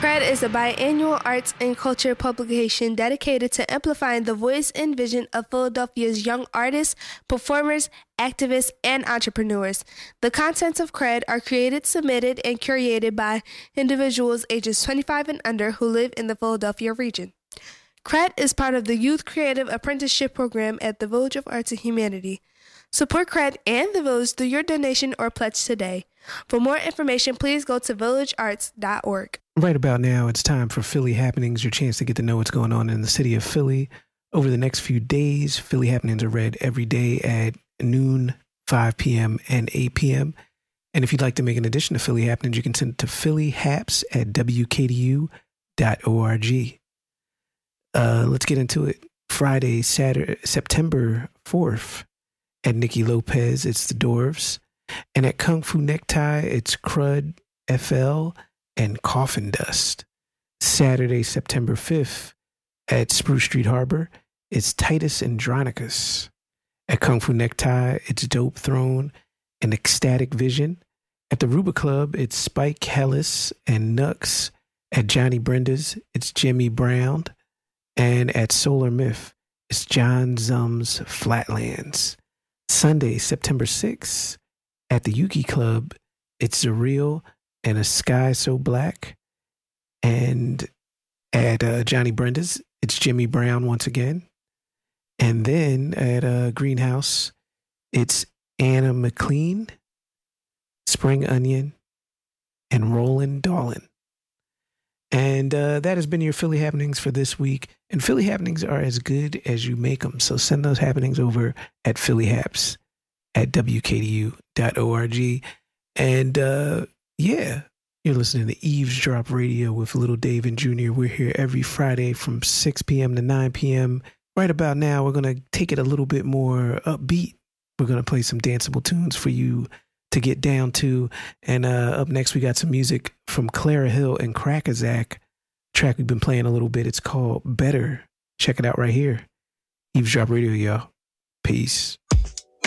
CRED is a biannual arts and culture publication dedicated to amplifying the voice and vision of Philadelphia's young artists, performers, activists, and entrepreneurs. The contents of CRED are created, submitted, and curated by individuals ages 25 and under who live in the Philadelphia region. CRED is part of the Youth Creative Apprenticeship Program at the Village of Arts and Humanity. Support CRED and the Village through your donation or pledge today. For more information, please go to villagearts.org. Right about now, it's time for Philly Happenings, your chance to get to know what's going on in the city of Philly. Over the next few days, Philly Happenings are read every day at noon, 5 p.m., and 8 p.m. And if you'd like to make an addition to Philly Happenings, you can send it to phillyhaps@wkdu.org. Let's get into it. Friday, Saturday, September 4th, at Nikki Lopez, it's the Dwarves. And at Kung Fu Necktie, it's Crud, FL, and Coffin Dust. Saturday, September 5th, at Spruce Street Harbor, it's Titus Andronicus. At Kung Fu Necktie, it's Dope Throne and Ecstatic Vision. At the Ruba Club, it's Spike Hellis and Nux. At Johnny Brenda's, it's Jimmy Brown. And at Solar Myth, it's John Zum's Flatlands. Sunday, September 6th, at the Yuki Club, it's Surreal and A Sky So Black. And at Johnny Brenda's, it's Jimmy Brown once again. And then at Greenhouse, it's Anna McLean, Spring Onion, and Roland Dolan. And that has been your Philly Happenings for this week. And Philly Happenings are as good as you make them. So send those happenings over at phillyhaps@wkdu.org. And yeah, you're listening to Eavesdrop Radio with Little Dave and Junior. We're here every Friday from 6 p.m. to 9 p.m. Right about now, we're going to take it a little bit more upbeat. We're going to play some danceable tunes for you to get down to. And up next, we got some music from Clara Hill and Crackazak. Track we've been playing a little bit. It's called Better. Check it out right here. Eavesdrop Radio, y'all. Peace.